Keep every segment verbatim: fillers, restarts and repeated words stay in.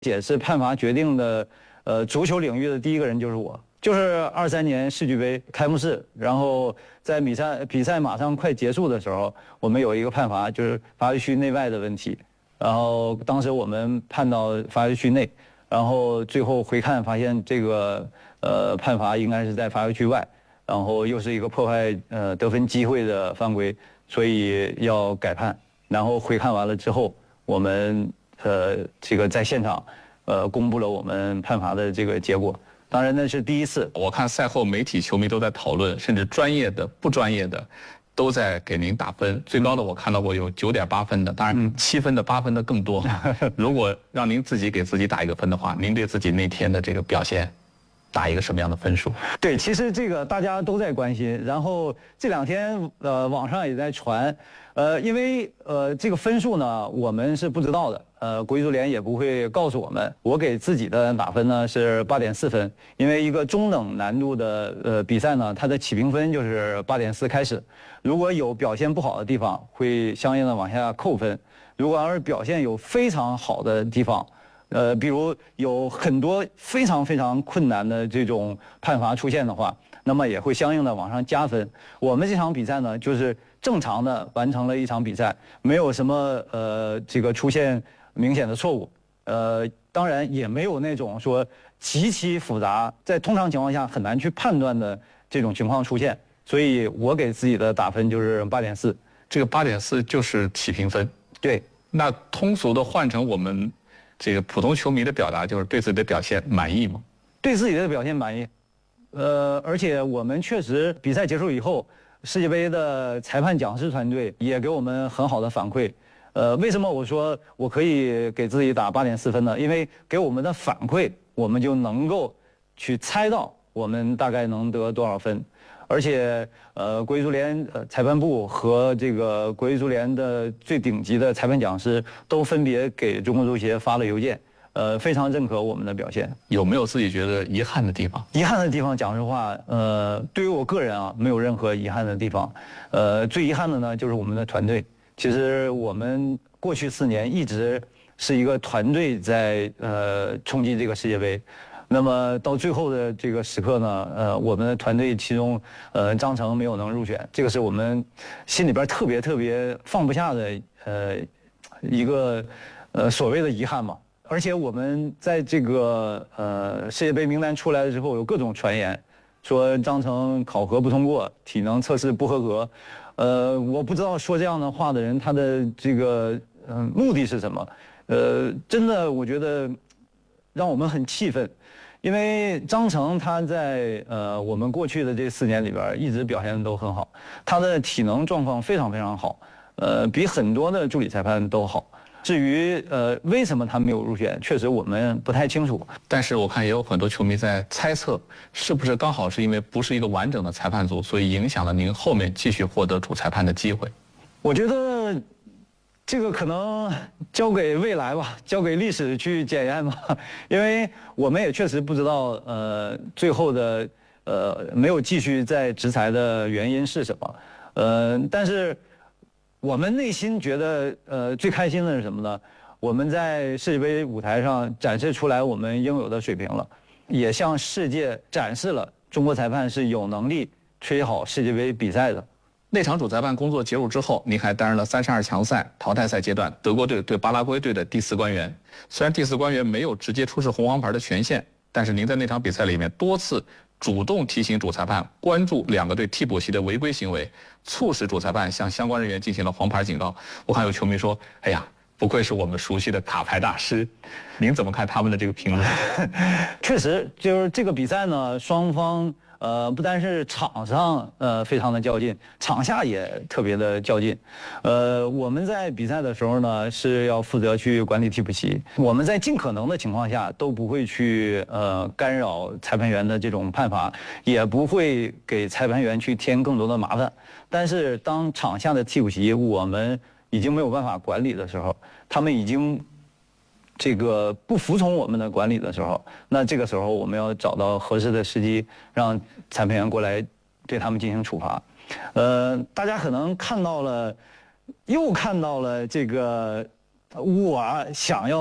也是判罚决定的，呃，足球领域的第一个人就是我。就是二三年世俱杯开幕式，然后在比赛比赛马上快结束的时候，我们有一个判罚，就是罚球区内外的问题。然后当时我们判到罚球区内，然后最后回看发现这个呃判罚应该是在罚球区外，然后又是一个破坏呃得分机会的犯规，所以要改判。然后回看完了之后，我们呃这个在现场呃公布了我们判罚的这个结果。当然那是第一次。 我看赛后媒体球迷都在讨论，甚至专业的不专业的都在给您打分，最高的我看到过有九点八分的，当然七分的八分的更多。如果让您自己给自己打一个分的话，您对自己那天的这个表现打一个什么样的分数？ 对，其实这个大家都在关心，然后这两天呃网上也在传，呃因为呃这个分数呢我们是不知道的，呃国际足联也不会告诉我们。我给自己的打分呢是八点四分，因为一个中等难度的呃比赛呢，它的起评分就是八点四开始，如果有表现不好的地方，会相应的往下扣分；如果要是表现有非常好的地方，呃，比如有很多非常非常困难的这种判罚出现的话，那么也会相应的往上加分。我们这场比赛呢，就是正常的完成了一场比赛，没有什么呃这个出现明显的错误，呃，当然也没有那种说极其复杂，在通常情况下很难去判断的这种情况出现。所以我给自己的打分就是八点四， 这个八点四就是起评分。 对， 那通俗的换成我们这个普通球迷的表达，就是对自己的表现满意吗？ 对自己的表现满意，呃，而且我们确实比赛结束以后，世界杯的裁判讲师团队也给我们很好的反馈。呃，为什么我说我可以给自己打八点四分呢？因为给我们的反馈，我们就能够去猜到我们大概能得多少分。而且，呃，国际足联呃裁判部和这个国际足联的最顶级的裁判讲师都分别给中国足协发了邮件，呃，非常认可我们的表现。 有没有自己觉得遗憾的地方？ 遗憾的地方，讲实话，呃，对于我个人啊，没有任何遗憾的地方。呃，最遗憾的呢，就是我们的团队。其实我们过去四年一直是一个团队在呃冲击这个世界杯。那么到最后的这个时刻呢，呃，我们的团队其中，呃，张成没有能入选，这个是我们心里边特别特别放不下的，呃，一个呃所谓的遗憾嘛。而且我们在这个呃世界杯名单出来了之后，有各种传言，说张成考核不通过，体能测试不合格，呃，我不知道说这样的话的人他的这个嗯、呃、目的是什么，呃，真的我觉得让我们很气愤。因为张成他在呃我们过去的这四年里边一直表现的都很好，他的体能状况非常非常好，呃比很多的助理裁判都好。至于呃为什么他没有入选，确实我们不太清楚。 但是我看也有很多球迷在猜测，是不是刚好是因为不是一个完整的裁判组，所以影响了您后面继续获得主裁判的机会？ 我觉得这个可能交给未来吧，交给历史去检验吧，因为我们也确实不知道，呃，最后的呃没有继续在执裁的原因是什么，呃，但是我们内心觉得，呃，最开心的是什么呢？我们在世界杯舞台上展示出来我们应有的水平了，也向世界展示了中国裁判是有能力吹好世界杯比赛的。 那场主裁判工作结束之后，您还担任了三十二强赛淘汰赛阶段德国队对巴拉圭队的第四官员。虽然第四官员没有直接出示红黄牌的权限，但是您在那场比赛里面多次主动提醒主裁判关注两个队替补席的违规行为，促使主裁判向相关人员进行了黄牌警告。我看有球迷说：“哎呀，不愧是我们熟悉的卡牌大师。”您怎么看他们的这个评论？ 确实，就是这个比赛呢，双方。呃，不单是场上呃非常的较劲，场下也特别的较劲。呃，我们在比赛的时候呢，是要负责去管理替补席，我们在尽可能的情况下都不会去呃干扰裁判员的这种判罚，也不会给裁判员去添更多的麻烦。但是当场下的替补席我们已经没有办法管理的时候，他们已经这个不服从我们的管理的时候，那这个时候我们要找到合适的时机，让裁判员过来对他们进行处罚。呃，大家可能看到了，又看到了这个我想要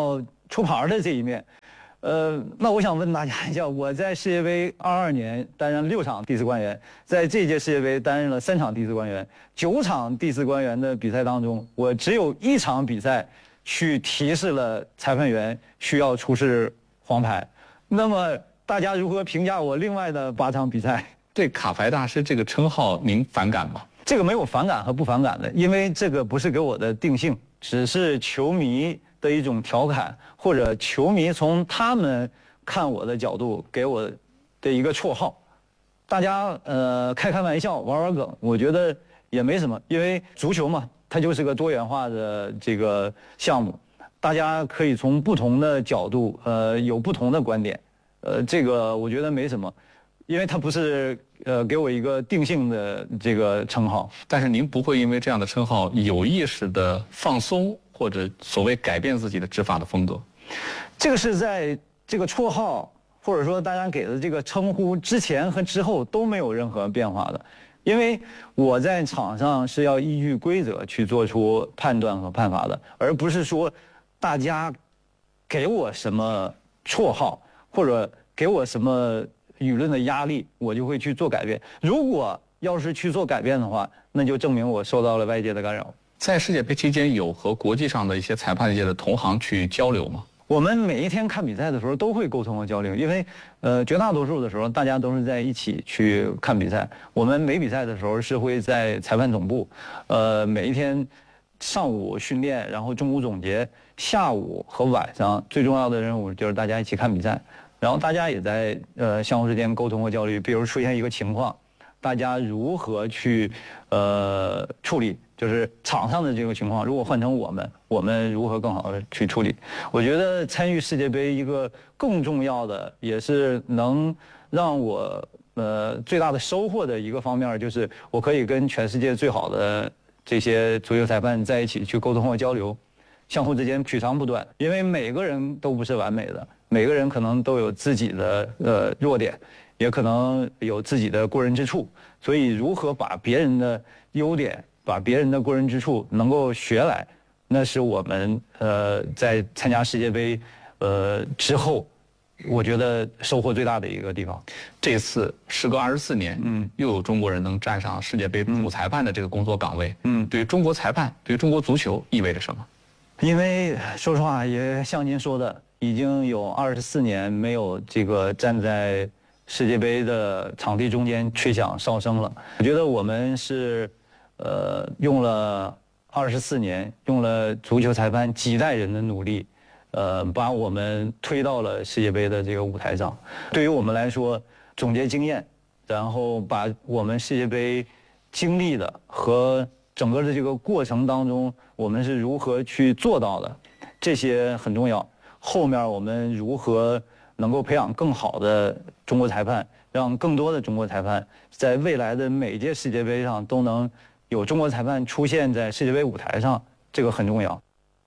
出牌的这一面。呃，那我想问大家一下，我在世界杯二二年担任六场第四官员，在这届世界杯担任了三场第四官员，九场第四官员的比赛当中，我只有一场比赛去提示了裁判员需要出示黄牌。那么大家如何评价我另外的八场比赛？ 对卡牌大师这个称号，您反感吗？ 这个没有反感和不反感的，因为这个不是给我的定性，只是球迷的一种调侃，或者球迷从他们看我的角度给我的一个绰号。大家呃开开玩笑玩玩梗，我觉得也没什么，因为足球嘛，它就是个多元化的这个项目，大家可以从不同的角度呃有不同的观点，呃这个我觉得没什么，因为它不是呃给我一个定性的这个称号。 但是您不会因为这样的称号有意识的放松，或者所谓改变自己的执法的风格？ 这个是在这个绰号或者说大家给的这个称呼之前和之后都没有任何变化的，因为我在场上是要依据规则去做出判断和判罚的，而不是说大家给我什么绰号或者给我什么舆论的压力，我就会去做改变。如果要是去做改变的话，那就证明我受到了外界的干扰。 在世界杯期间，有和国际上的一些裁判界的同行去交流吗？ 我们每一天看比赛的时候都会沟通和交流，因为呃绝大多数的时候大家都是在一起去看比赛。我们没比赛的时候是会在裁判总部，呃每一天上午训练，然后中午总结，下午和晚上最重要的任务就是大家一起看比赛。然后大家也在呃相互之间沟通和交流，比如出现一个情况，大家如何去呃处理，就是场上的这个情况，如果换成我们，我们如何更好的去处理？我觉得参与世界杯一个更重要的，也是能让我呃最大的收获的一个方面，就是我可以跟全世界最好的这些足球裁判在一起去沟通和交流，相互之间取长补短，因为每个人都不是完美的，每个人可能都有自己的呃弱点，也可能有自己的过人之处，所以如何把别人的优点，把别人的过人之处能够学来，那是我们呃在参加世界杯呃之后，我觉得收获最大的一个地方。 这次时隔二十四年，嗯，又有中国人能站上世界杯主裁判的这个工作岗位，嗯，对于中国裁判，对于中国足球意味着什么？ 因为说实话，也像您说的，已经有二十四年没有这个站在世界杯的场地中间吹响哨声了。我觉得我们是，呃，用了二十四年，用了足球裁判几代人的努力，呃，把我们推到了世界杯的这个舞台上。对于我们来说，总结经验，然后把我们世界杯经历的和整个的这个过程当中，我们是如何去做到的，这些很重要。后面我们如何能够培养更好的中国裁判，让更多的中国裁判在未来的每届世界杯上都能有中国裁判出现在世界杯舞台上，这个很重要。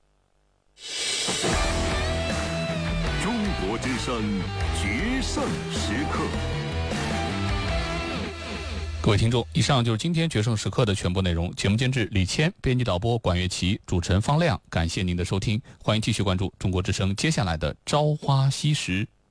中国之声决胜时刻。 各位听众，以上就是今天决胜时刻的全部内容。节目监制李谦，编辑导播管乐琪，主持人方亮。感谢您的收听，欢迎继续关注中国之声接下来的朝花夕拾。